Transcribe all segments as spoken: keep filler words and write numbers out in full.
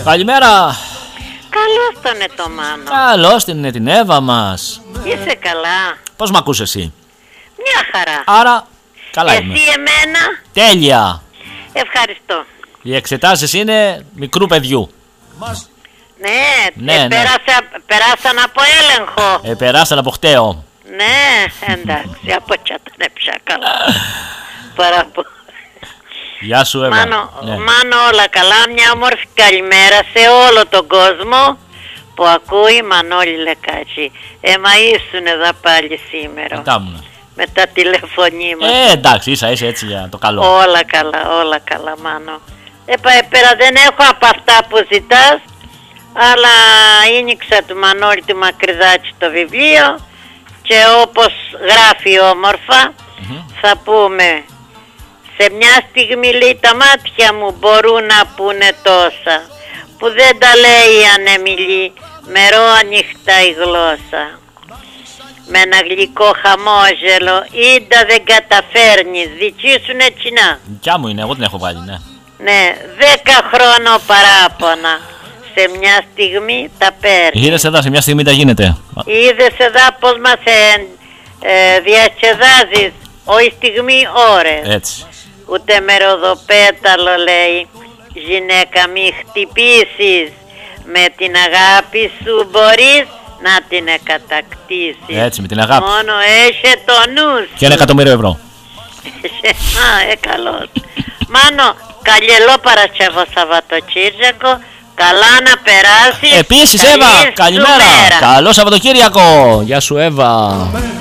Καλημέρα. Καλώς τον είναι το Μάνο. Καλώς την είναι την Εύα μας. Είσαι καλά? Πώς μ' ακούς εσύ? Μια χαρά. Άρα καλά εσύ είμαι. εμένα? Τέλεια. Ευχαριστώ. Οι εξετάσεις είναι μικρού παιδιού. Ναι, Ναι, ε, ναι. Πέρασα, περάσαν από έλεγχο. Ε, περάσαν από χταίο. Ναι, εντάξει, από τσάτανε πια καλά. Παρά που... Γεια σου Εύα. Μάνο, Ναι. Μάνο, όλα καλά. Μια όμορφη καλημέρα σε όλο τον κόσμο που ακούει Μανώλη Λεκάτσι. Ε, μα ήσουν εδώ πάλι σήμερα. Κοιτάμουν. Με τα τηλεφωνήματα. Ε, εντάξει, ίσα είσαι έτσι για το καλό. Όλα καλά, όλα καλά, Μάνο. Ε, πα- πέρα δεν έχω από αυτά που ζητάς, αλλά ίνιξα του Μανώλη του Μακρυδάτσι το βιβλίο και όπως γράφει όμορφα, Μμμ. θα πούμε, σε μια στιγμή λέει τα μάτια μου μπορούν να πούνε τόσα, που δεν τα λέει ανεμιλή, μερό ανοιχτά η γλώσσα. Με ένα γλυκό χαμόγελο, ίντα δεν καταφέρνεις, δική σου είναι τσινά. Δικιά μου είναι, εγώ την έχω βάλει, ναι. Ναι, δέκα χρόνο παράπονα, σε μια στιγμή τα παίρνεις. Είδες εδώ, σε μια στιγμή τα γίνεται. Είδες εδώ πως μας ε, ε, διασκεδάζεις, όχι στιγμή ώρες. Έτσι. Ούτε με ροδοπέταλο λέει, γυναίκα μη χτυπήσεις, με την αγάπη σου μπορείς να την εκατακτήσεις. Έτσι, με την αγάπη. Μόνο έχει το νου σου. Και ένα εκατομμύριο ευρώ. Α, ε, καλώς. Μάνο, καλλιελό Παρασκευό Σαββατοκύριακο, καλά να περάσεις. Επίσης καλή Εύα, σου καλημέρα. μέρα. Καλό Σαββατοκύριακο. Γεια σου Εύα.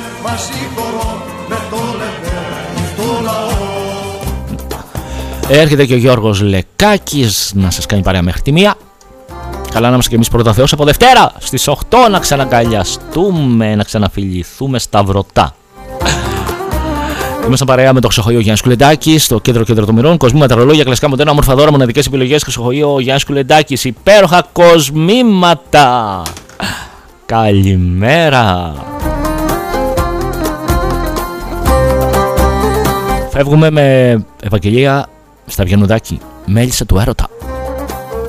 Έρχεται και ο Γιώργος Λεκάκης να σας κάνει παρέα μέχρι τη μία. Καλά να είμαστε και εμείς πρώτα Θεός από Δευτέρα στις οκτώ να ξαναγκαλιαστούμε, να ξαναφιληθούμε σταυρωτά. Ήμασταν παρέα με το Χρυσοχοείο Γιάννης Κουλεντάκης, στο κέντρο κέντρο των μοιρών. Κοσμήματα, ρολόγια, κλασικά μοντέρνα, όμορφα δώρα, μοναδικές επιλογές. Χρυσοχοείο Γιάννης Κουλεντάκης, υπέροχα κοσμήματα. Καλημέρα. Φεύγουμε με Ευαγγελία Σταυριανουδάκη, μέλισσα του έρωτα.